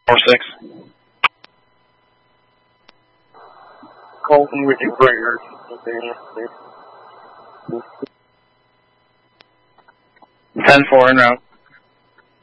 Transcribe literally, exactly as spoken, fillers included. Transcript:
Four six. Colton with you, Breaker. Ten four en route.